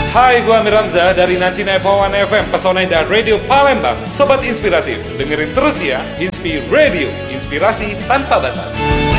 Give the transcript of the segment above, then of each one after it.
Hai, gua Amir Hamzah dari 99.1 FM Pesona Indah Radio Palembang. Sobat inspiratif, dengerin terus ya Inspi Radio, inspirasi tanpa batas.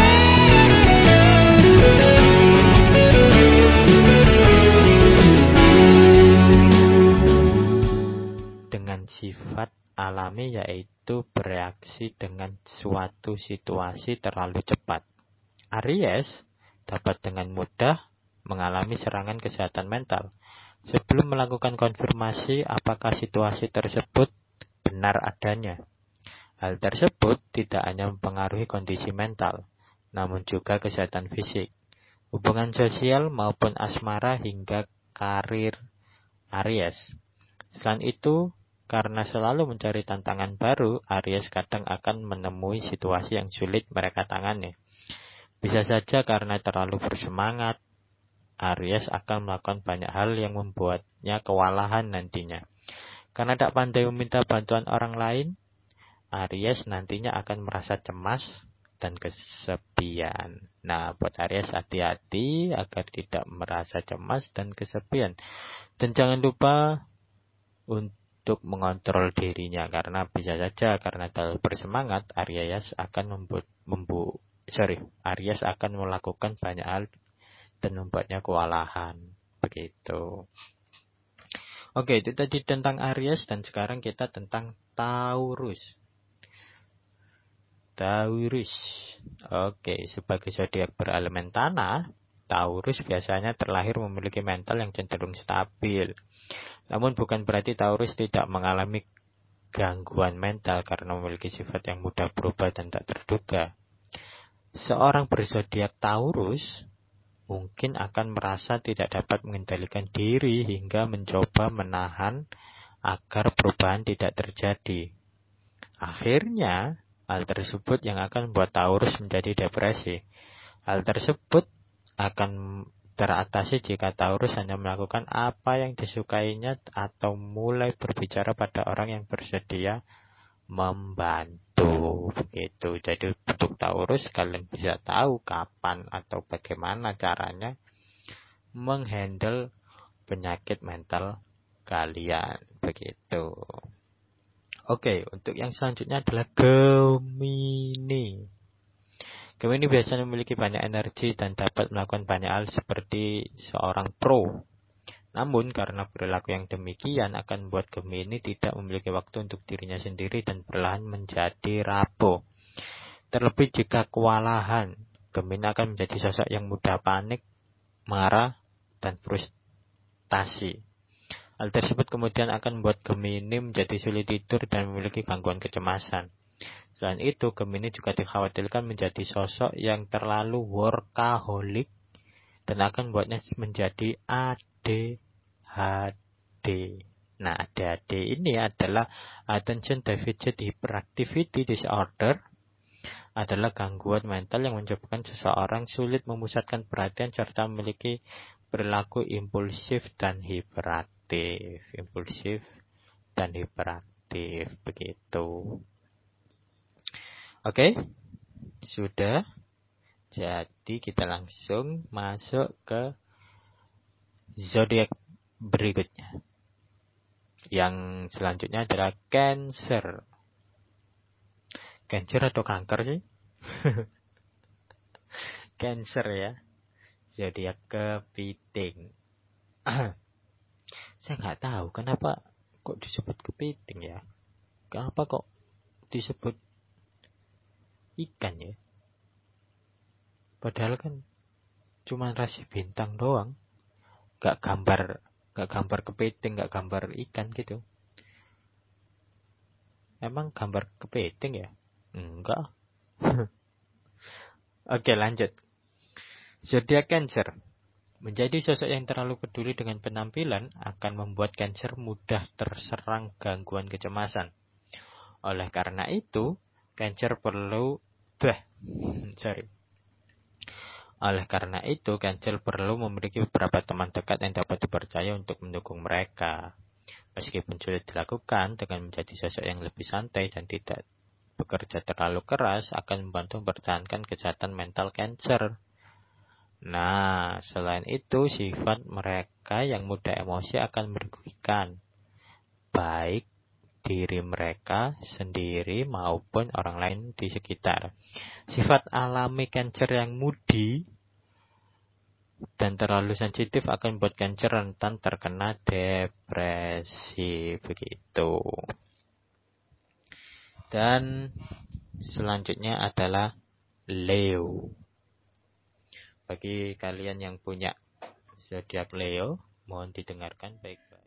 Dengan sifat alami yaitu bereaksi dengan suatu situasi terlalu cepat. Aries dapat dengan mudah mengalami serangan kesehatan mental sebelum melakukan konfirmasi apakah situasi tersebut benar adanya. Hal tersebut tidak hanya mempengaruhi kondisi mental, namun juga kesehatan fisik, hubungan sosial maupun asmara hingga karir Aries. Selain itu, karena selalu mencari tantangan baru, Aries kadang akan menemui situasi yang sulit mereka tangani. Bisa saja karena terlalu bersemangat, Aries akan melakukan banyak hal yang membuatnya kewalahan nantinya. Karena tak pandai meminta bantuan orang lain, Aries nantinya akan merasa cemas dan kesepian. Nah, buat Aries hati-hati agar tidak merasa cemas dan kesepian. Dan jangan lupa untuk mengontrol dirinya, karena bisa saja karena terlalu bersemangat, Aries akan Aries akan melakukan banyak hal dan membuatnya kewalahan. Begitu. Oke, itu tadi tentang Aries, dan sekarang kita tentang Taurus. Oke, sebagai zodiak berelemen tanah, Taurus biasanya terlahir memiliki mental yang cenderung stabil. Namun bukan berarti Taurus tidak mengalami gangguan mental karena memiliki sifat yang mudah berubah dan tak terduga. Seorang berzodiak Taurus mungkin akan merasa tidak dapat mengendalikan diri hingga mencoba menahan agar perubahan tidak terjadi. Akhirnya, hal tersebut yang akan membuat Taurus menjadi depresi. Hal tersebut akan teratasi jika Taurus hanya melakukan apa yang disukainya atau mulai berbicara pada orang yang bersedia membantu. Begitu. Jadi untuk Taurus kalian bisa tahu kapan atau bagaimana caranya menghandle penyakit mental kalian. Begitu. Oke, untuk yang selanjutnya adalah Gemini. Gemini biasanya memiliki banyak energi dan dapat melakukan banyak hal seperti seorang pro. Namun karena perilaku yang demikian akan membuat Gemini tidak memiliki waktu untuk dirinya sendiri dan perlahan menjadi rapuh. Terlebih jika kewalahan, Gemini akan menjadi sosok yang mudah panik, marah, dan frustasi. Hal tersebut kemudian akan membuat Gemini menjadi sulit tidur dan memiliki gangguan kecemasan. Selain itu, Gemini juga dikhawatirkan menjadi sosok yang terlalu workaholic dan akan membuatnya menjadi ADHD. Nah, ADHD ini adalah Attention Deficit Hyperactivity Disorder, adalah gangguan mental yang menyebabkan seseorang sulit memusatkan perhatian serta memiliki perilaku impulsif dan hiperaktif. Begitu. Oke, sudah. Jadi kita langsung masuk ke zodiak berikutnya. Yang selanjutnya adalah Cancer. Cancer atau kanker sih? Cancer ya. Zodiak kepiting. Saya nggak tahu kenapa kok disebut kepiting ya. Kenapa kok disebut ikan ya? Padahal kan cuma rasi bintang doang. Gak gambar kepiting, gak gambar ikan gitu. Emang gambar kepiting ya? Enggak. Oke, lanjut. Zodiak Cancer. Menjadi sosok yang terlalu peduli dengan penampilan akan membuat Cancer mudah terserang gangguan kecemasan. Oleh karena itu, Cancer perlu memiliki beberapa teman dekat yang dapat dipercaya untuk mendukung mereka. Meskipun sulit dilakukan, dengan menjadi sosok yang lebih santai dan tidak bekerja terlalu keras akan membantu mempertahankan kesehatan mental Cancer. Nah, selain itu sifat mereka yang mudah emosi akan merugikan baik diri mereka sendiri maupun orang lain di sekitar. Sifat alami Cancer yang moody dan terlalu sensitif akan membuat Cancer rentan terkena depresi, begitu. Dan selanjutnya adalah Leo. Bagi kalian yang punya zodiak Leo, mohon didengarkan baik-baik.